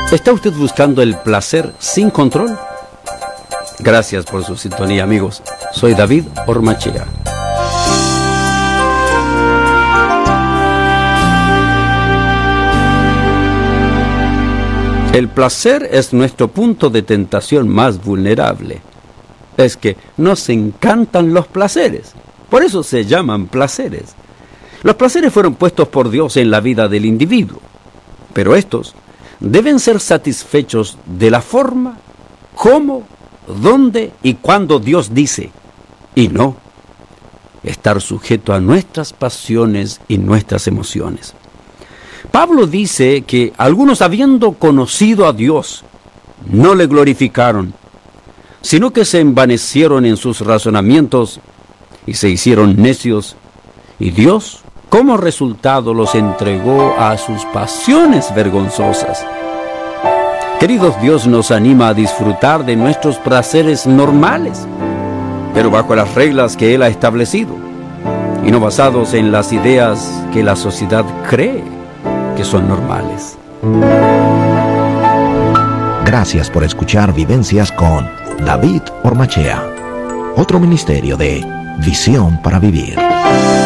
¿Está usted buscando el placer sin control? Gracias por su sintonía, amigos. Soy David Ormachea. El placer es nuestro punto de tentación más vulnerable. Es que nos encantan los placeres. Por eso se llaman placeres. Los placeres fueron puestos por Dios en la vida del individuo. Pero estos deben ser satisfechos de la forma, cómo, dónde y cuándo Dios dice. Y no estar sujeto a nuestras pasiones y nuestras emociones. Pablo dice que algunos, habiendo conocido a Dios, no le glorificaron, sino que se envanecieron en sus razonamientos y se hicieron necios, y Dios, como resultado, los entregó a sus pasiones vergonzosas. Queridos, Dios nos anima a disfrutar de nuestros placeres normales, pero bajo las reglas que Él ha establecido, y no basados en las ideas que la sociedad cree que son normales. Gracias por escuchar Vivencias con David Ormachea, otro ministerio de Visión para Vivir.